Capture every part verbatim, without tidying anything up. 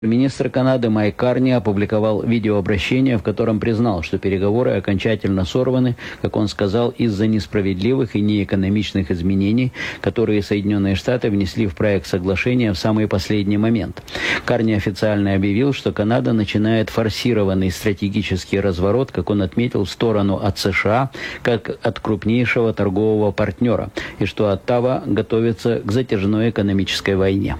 Министр Канады Майк Карни опубликовал видеообращение, в котором признал, что переговоры окончательно сорваны, как он сказал, из-за несправедливых и неэкономичных изменений, которые Соединенные Штаты внесли в проект соглашения в самый последний момент. Карни официально объявил, что Канада начинает форсированный стратегический разворот, как он отметил, в сторону от США, как от крупнейшего торгового партнера, и что Оттава готовится к затяжной экономической войне.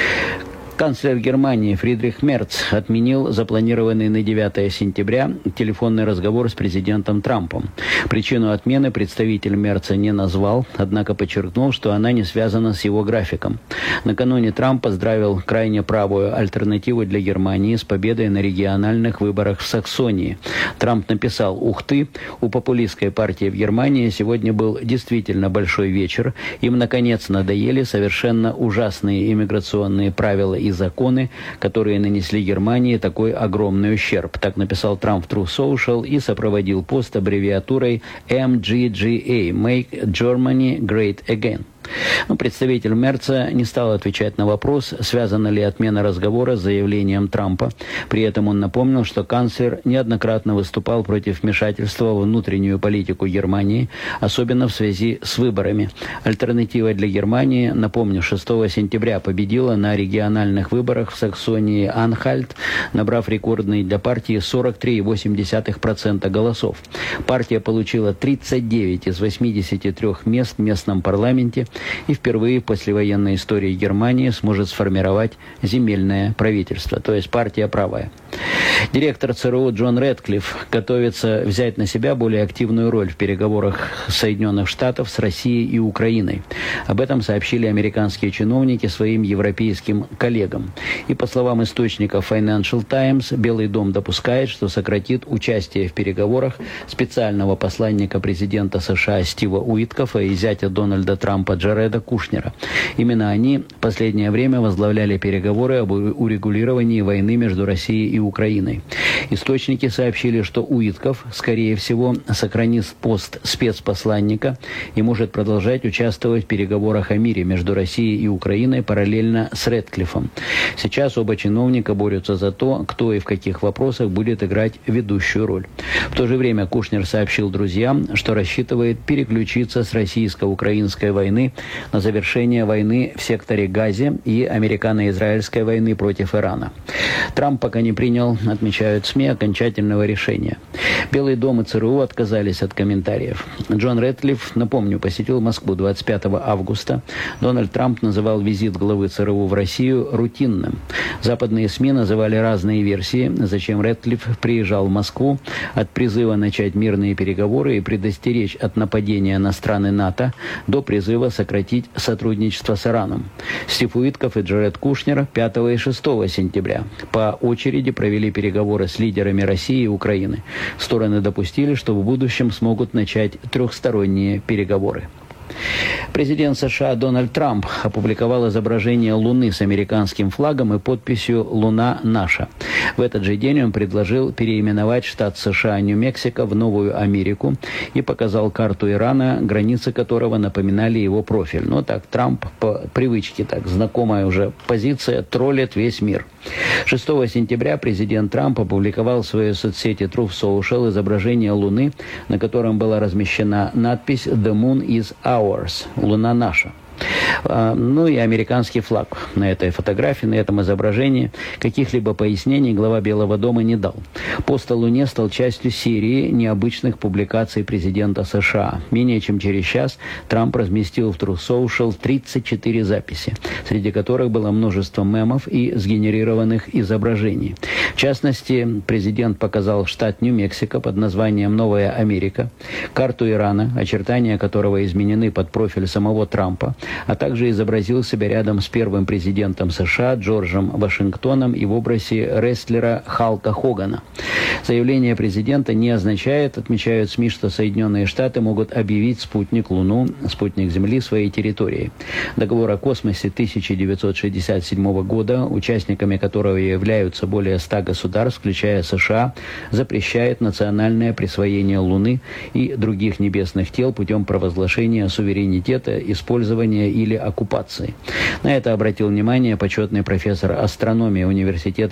Канцлер Германии Фридрих Мерц отменил запланированный на девятое сентября телефонный разговор с президентом Трампом. Причину отмены представитель Мерца не назвал, однако подчеркнул, что она не связана с его графиком. Накануне Трамп поздравил крайне правую альтернативу для Германии с победой на региональных выборах в Саксонии. Трамп написал: «Ух ты, у популистской партии в Германии сегодня был действительно большой вечер. Им, наконец, надоели совершенно ужасные иммиграционные правила и законы, которые нанесли Германии такой огромный ущерб». Так написал Трамп в Truth Social и сопроводил пост аббревиатурой эм джи джи эй – «Make Germany Great Again». Но представитель Мерца не стал отвечать на вопрос, связана ли отмена разговора с заявлением Трампа. При этом он напомнил, что канцлер неоднократно выступал против вмешательства в внутреннюю политику Германии, особенно в связи с выборами. Альтернатива для Германии, напомню, шестого сентября победила на региональных выборах в Саксонии Анхальт, набрав рекордный для партии сорок три целых восемь десятых процента голосов. Партия получила тридцать девять из восьмидесяти трёх мест в местном парламенте и впервые в послевоенной истории Германии сможет сформировать земельное правительство, то есть партия правая. Директор ЦРУ Джон Рэдклифф готовится взять на себя более активную роль в переговорах Соединенных Штатов с Россией и Украиной. Об этом сообщили американские чиновники своим европейским коллегам. И по словам источников Financial Times, Белый дом допускает, что сократит участие в переговорах специального посланника президента США Стива Уиткофа и зятя Дональда Трампа Джареда Кушнера. Именно они в последнее время возглавляли переговоры об урегулировании войны между Россией и Украиной. Источники сообщили, что Уиткоф, скорее всего, сохранит пост спецпосланника и может продолжать участвовать в переговорах о мире между Россией и Украиной параллельно с Рэдклиффом. Сейчас оба чиновника борются за то, кто и в каких вопросах будет играть ведущую роль. В то же время Кушнер сообщил друзьям, что рассчитывает переключиться с российско-украинской войны на завершение войны в секторе Газе и американо-израильской войны против Ирана. Трамп пока не принял, отмечают СМИ, окончательного решения. Белый дом и ЦРУ отказались от комментариев. Джон Рэдклифф, напомню, посетил Москву двадцать пятого августа. Дональд Трамп называл визит главы ЦРУ в Россию рутинным. Западные СМИ называли разные версии, зачем Рэдклифф приезжал в Москву, от призыва начать мирные переговоры и предостеречь от нападения на страны НАТО до призыва сократить сотрудничество с Ираном. Стив Уиткоф и Джаред Кушнер пятого и шестого сентября по очереди провели переговоры с лидерами России и Украины. Стороны допустили, что в будущем смогут начать трехсторонние переговоры. Президент США Дональд Трамп опубликовал изображение Луны с американским флагом и подписью «Луна наша». В этот же день он предложил переименовать штат США Нью-Мексико в Новую Америку и показал карту Ирана, границы которого напоминали его профиль. Но так Трамп по привычке, так знакомая уже позиция, троллит весь мир. шестого сентября президент Трамп опубликовал в своей соцсети Truth Social изображение Луны, на котором была размещена надпись «The Moon is ours» – «Луна наша». Ну и американский флаг на этой фотографии, на этом изображении. Каких-либо пояснений глава Белого дома не дал. Пост о Луне стал частью серии необычных публикаций президента США. Менее чем через час Трамп разместил в Truth Social тридцать четыре записи, среди которых было множество мемов и сгенерированных изображений. В частности, президент показал штат Нью-Мексико под названием «Новая Америка», карту Ирана, очертания которого изменены под профиль самого Трампа, а также изобразил себя рядом с первым президентом США Джорджем Вашингтоном и в образе рестлера Халка Хогана. Заявление президента не означает, отмечают СМИ, что Соединенные Штаты могут объявить спутник Луну, спутник Земли, своей территорией. Договор о космосе тысяча девятьсот шестьдесят седьмого года, участниками которого являются более ста государств, включая США, запрещает национальное присвоение Луны и других небесных тел путем провозглашения суверенитета, использования или оккупации. На это обратил внимание почетный профессор астрономии университета